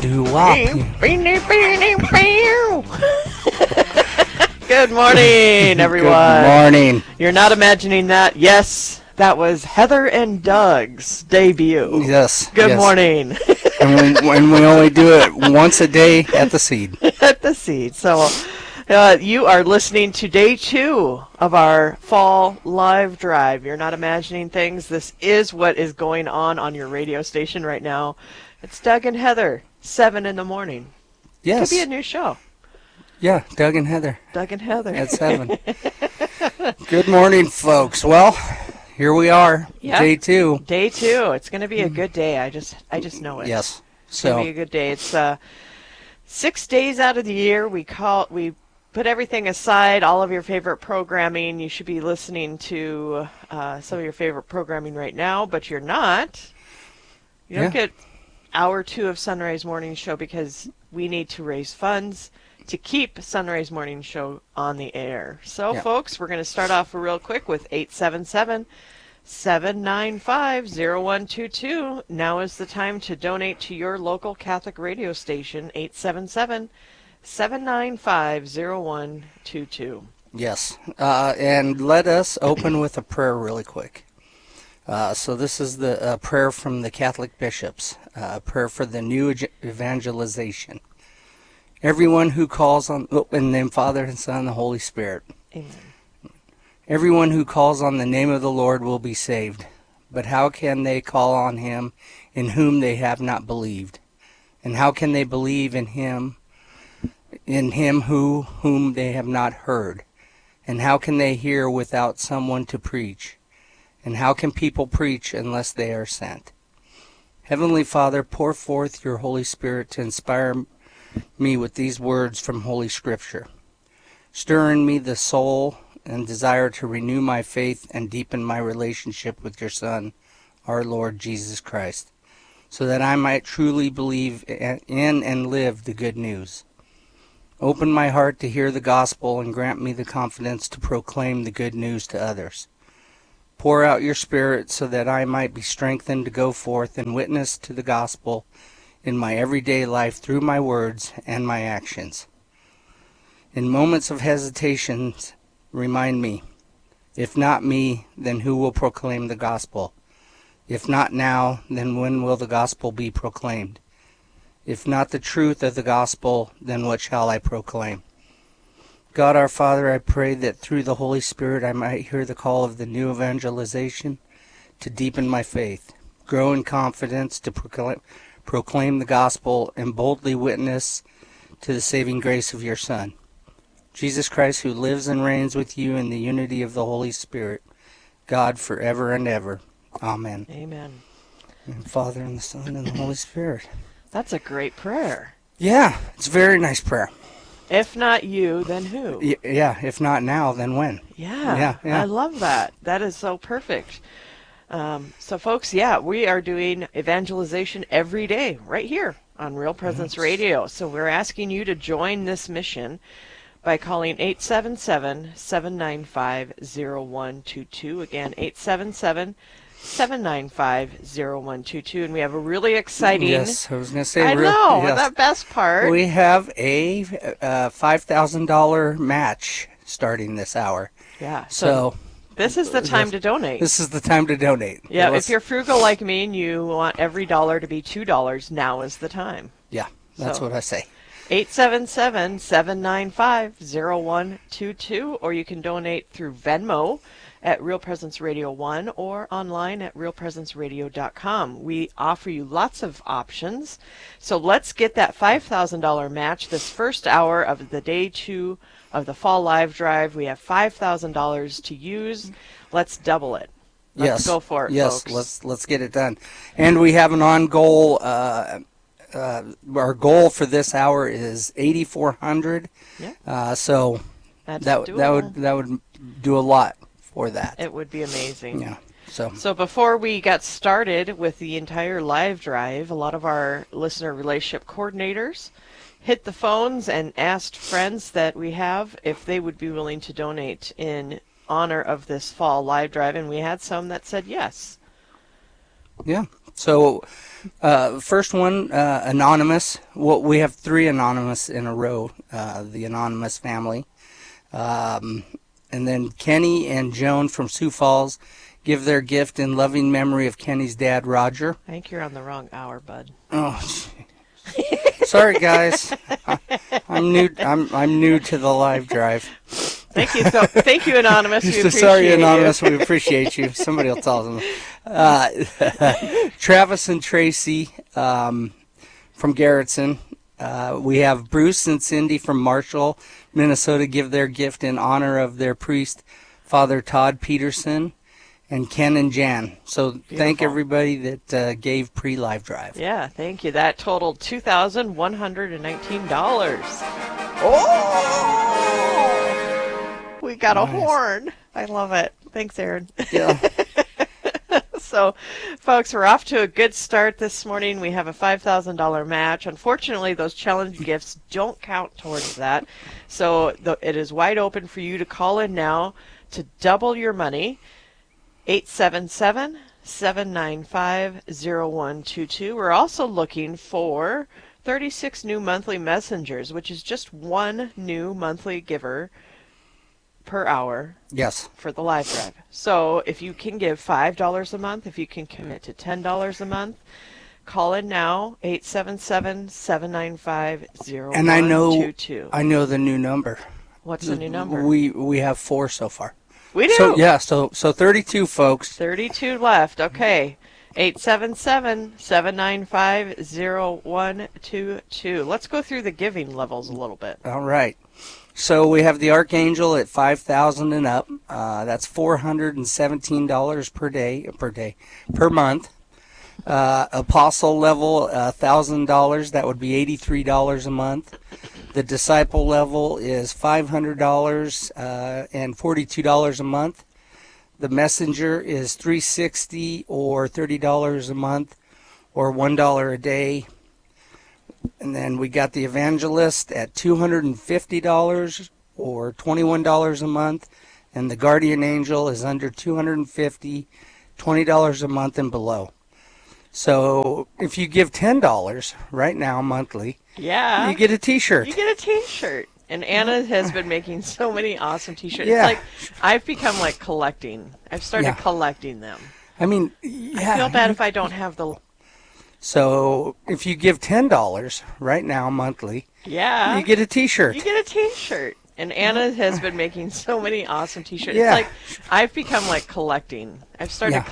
doo-wop. Good morning, everyone. Good morning. You're not imagining that. Yes, that was Heather and Doug's debut. Yes. Good morning. And when we only do it once a day at the Seed. At the Seed. So you are listening to day 2 of our fall live drive. You're not imagining things. This is what is going on your radio station right now. It's Doug and Heather, 7 in the morning. Yes. Could be a new show. Yeah, Doug and Heather. Doug and Heather. At 7. Good morning, folks. Well, here we are. Yep. Day 2. Day 2. It's going to be a good day. I just know it. Yes. It's going to be a good day. It's 6 days out of the year. We put everything aside, all of your favorite programming. You should be listening to some of your favorite programming right now, but you're not. You don't get hour 2 of Sunrise Morning Show because we need to raise funds to keep Sunrise Morning Show on the air. So, folks, we're going to start off real quick with 877-795-0122. Now is the time to donate to your local Catholic radio station, 877-795-0122. Yes. And let us open with a prayer really quick. So this is the prayer from the Catholic bishops, prayer for the new evangelization. Everyone who calls on, in the name of Father and Son and the Holy Spirit. Amen. Everyone who calls on the name of the Lord will be saved. But how can they call on him in whom they have not believed? And how can they believe in him whom they have not heard? And how can they hear without someone to preach? And how can people preach unless they are sent? Heavenly Father, pour forth your Holy Spirit to inspire me with these words from Holy Scripture. Stir in me the soul and desire to renew my faith and deepen my relationship with your Son, our Lord Jesus Christ, so that I might truly believe in and live the good news. Open my heart to hear the gospel and grant me the confidence to proclaim the good news to others. Pour out your Spirit so that I might be strengthened to go forth and witness to the gospel in my everyday life through my words and my actions. In moments of hesitation, remind me, if not me, then who will proclaim the gospel? If not now, then when will the gospel be proclaimed? If not the truth of the gospel, then what shall I proclaim? God our Father, I pray that through the Holy Spirit I might hear the call of the new evangelization to deepen my faith, grow in confidence to proclaim the gospel, and boldly witness to the saving grace of your Son, Jesus Christ, who lives and reigns with you in the unity of the Holy Spirit, God forever and ever. Amen. Amen. And the Father and the Son and the Holy Spirit. That's a great prayer. Yeah, it's a very nice prayer. If not you, then who? Yeah, if not now, then when? Yeah. I love that. That is so perfect. So, folks, we are doing evangelization every day right here on Real Presence Radio. So we're asking you to join this mission by calling 877-795-0122. Again, 877-795-0122. And we have a really exciting... Yes, I was going to say... that best part. We have a $5,000 match starting this hour. Yeah, so this is the time to donate. This is the time to donate. Yeah, if you're frugal like me and you want every dollar to be $2, now is the time. Yeah, that's what I say. 877-795-0122, or you can donate through Venmo at Real Presence Radio 1 or online at realpresenceradio.com. We offer you lots of options. So let's get that $5,000 match this first hour of the day 2 of the fall live drive. We have $5,000 to use. Let's double it. Let's go for it, folks. Yes, let's get it done. And we have an on-goal. Our goal for this hour is 8,400. Yeah. So that would do a lot for that. It would be amazing. Yeah. So before we got started with the entire live drive, a lot of our listener relationship coordinators hit the phones and asked friends that we have if they would be willing to donate in honor of this fall live drive, and we had some that said yes. Yeah. So, first one, Anonymous. Well, we have 3 Anonymous in a row, the Anonymous family. And then Kenny and Joan from Sioux Falls give their gift in loving memory of Kenny's dad, Roger. I think you're on the wrong hour, bud. Oh, sorry, guys. I'm new to the live drive. Thank you, thank you, Anonymous. We appreciate Sorry, you. Anonymous. We appreciate you. Somebody will tell them. Travis and Tracy from Garrettson. We have Bruce and Cindy from Marshall, Minnesota, give their gift in honor of their priest, Father Todd Peterson, and Ken and Jan. So thank everybody that gave pre-live drive. Yeah, thank you. That totaled $2,119. Oh! We got a horn. I love it. Thanks, Aaron. Yeah. So, folks, we're off to a good start this morning. We have a $5,000 match. Unfortunately, those challenge gifts don't count towards that. So it is wide open for you to call in now to double your money. 877-795-0122. We're also looking for 36 new monthly messengers, which is just 1 new monthly giver per hour. Yes. For the live drive. So if you can give $5 a month, if you can commit to $10 a month, call in now, 877-795-0122. And I know the new number. What's the new number? We have 4 so far. We do. So 32 folks. 32 left. Okay. 877-795-0122. Let's go through the giving levels a little bit. All right. So we have the Archangel at $5,000 and up. That's $417 per month. Apostle level, $1,000. That would be $83 a month. The Disciple level is $500 and $42 a month. The Messenger is $360 or $30 a month, or $1 a day. And then we got the Evangelist at $250 or $21 a month. And the Guardian Angel is under $250, $20 a month and below. So if you give $10 right now monthly, you get a T-shirt. You get a T-shirt. And Anna has been making so many awesome T-shirts. Yeah. It's like I've become like collecting. I've started collecting them. I mean, I feel bad if I don't have the... So if you give $10 right now monthly, you get a T-shirt. You get a T-shirt. And Anna has been making so many awesome T-shirts. Yeah. It's like I've become like collecting. I've started